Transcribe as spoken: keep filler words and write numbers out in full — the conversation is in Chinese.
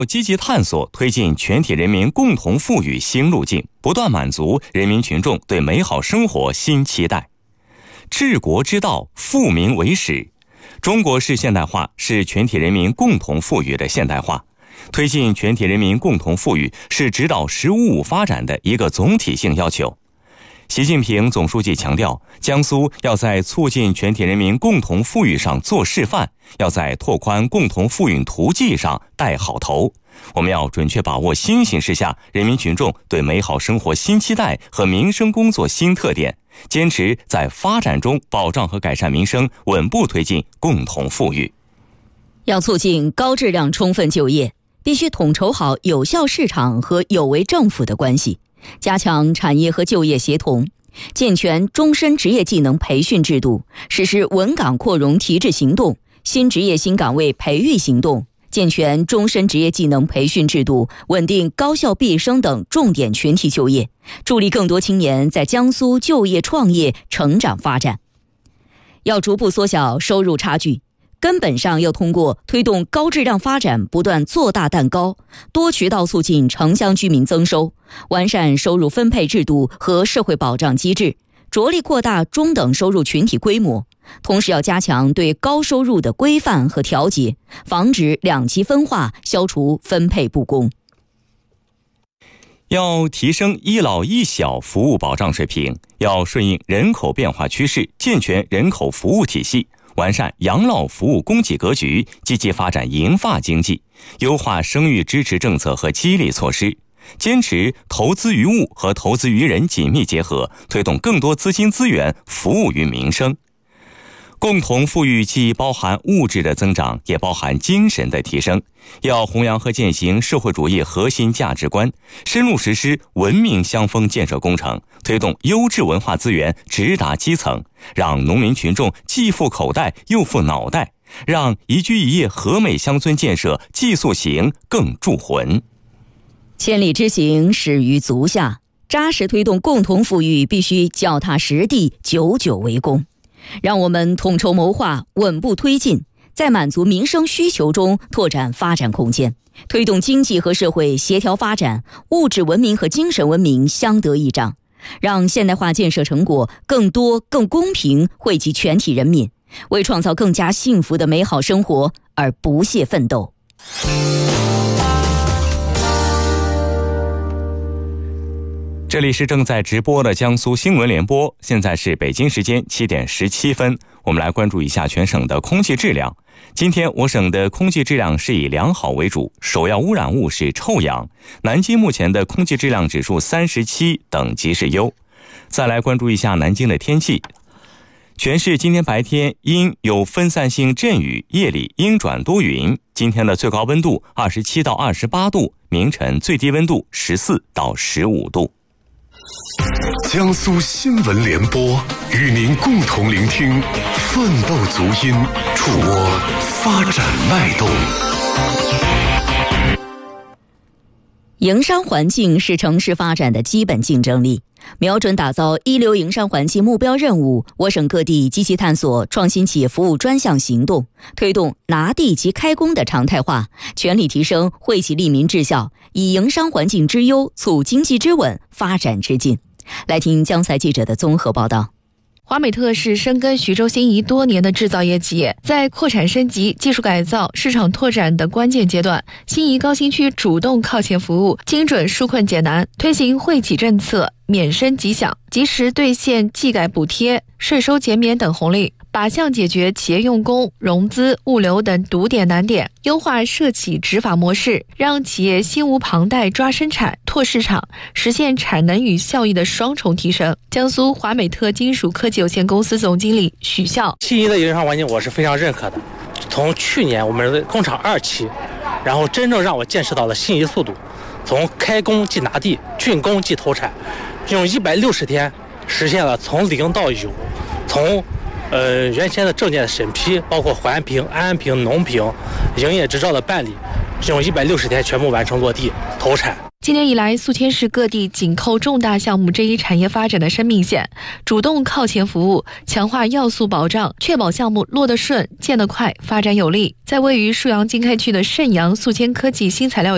积极探索推进全体人民共同富裕新路径，不断满足人民群众对美好生活新期待。治国之道，富民为始。中国式现代化是全体人民共同富裕的现代化，推进全体人民共同富裕是指导“十五五”发展的一个总体性要求。习近平总书记强调，江苏要在促进全体人民共同富裕上做示范，要在拓宽共同富裕途径上带好头。我们要准确把握新形势下人民群众对美好生活新期待和民生工作新特点，坚持在发展中保障和改善民生，稳步推进共同富裕。 要促进高质量充分就业，必须统筹好有效市场和有为政府的关系，加强产业和就业协同，健全终身职业技能培训制度，实施稳岗扩容提质行动、新职业新岗位培育行动，健全终身职业技能培训制度，稳定高校毕业生等重点群体就业，助力更多青年在江苏就业创业成长发展。要逐步缩小收入差距，根本上要通过推动高质量发展不断做大蛋糕，多渠道促进城乡居民增收，完善收入分配制度和社会保障机制，着力扩大中等收入群体规模。同时要加强对高收入的规范和调节，防止两极分化，消除分配不公。 要提升一老一小服务保障水平，要顺应人口变化趋势，健全人口服务体系，完善养老服务供给格局，积极发展银发经济，优化生育支持政策和激励措施，坚持投资于物和投资于人紧密结合，推动更多资金资源服务于民生。共同富裕既包含物质的增长，也包含精神的提升。要弘扬和践行社会主义核心价值观，深入实施文明乡风建设工程，推动优质文化资源直达基层，让农民群众既富口袋又富脑袋，让宜居宜业和美乡村建设既塑形更铸魂。 千里之行，始于足下。扎实推动共同富裕，必须脚踏实地，久久为功。让我们统筹谋划，稳步推进，在满足民生需求中拓展发展空间，推动经济和社会协调发展，物质文明和精神文明相得益彰，让现代化建设成果更多更公平惠及全体人民，为创造更加幸福的美好生活而不懈奋斗。 这里是正在直播的江苏新闻联播，现在是北京时间七点十七分，我们来关注一下全省的空气质量。今天我省的空气质量是以良好为主，首要污染物是臭氧。南京目前的空气质量指数三十七，等级是优。再来关注一下南京的天气。全市今天白天阴有分散性阵雨，夜里阴转多云。今天的最高温度二十七到二十八度，明晨最低温度十四到十五度。 江苏新闻联播与您共同聆听奋斗足音，触摸发展脉动。 营商环境是城市发展的基本竞争力。瞄准打造一流营商环境目标任务，我省各地积极探索创新企业服务专项行动，推动拿地及开工的常态化，全力提升惠企利民质效，以营商环境之优促经济之稳，发展之进。来听江财记者的综合报道。 华美特是深耕徐州新沂多年的制造业企业，在扩产升级、技术改造、市场拓展的关键阶段，新沂高新区主动靠前服务，精准纾困解难，推行惠企政策，免申即享，及时兑现技改补贴、税收减免等红利，靶向解决企业用工、融资、物流等堵点难点，优化涉企执法模式，让企业心无旁贷抓生产、拓市场，实现产能与效益的双重提升。江苏华美特金属科技有限公司总经理许笑： 新沂的营商环境我是非常认可的。从去年我们的工厂二期，然后真正让我见识到了新沂速度，从开工即拿地、竣工即投产，用一百六十天实现了从零到有，从呃原先的证件的审批，包括环评、安评、农评、营业执照的办理，用一百六十天全部完成落地投产。 今年以来，宿迁市各地紧扣重大项目这一产业发展的生命线，主动靠前服务，强化要素保障，确保项目落得顺、建得快、发展有力。在位于沭阳经开区的盛阳宿迁科技新材料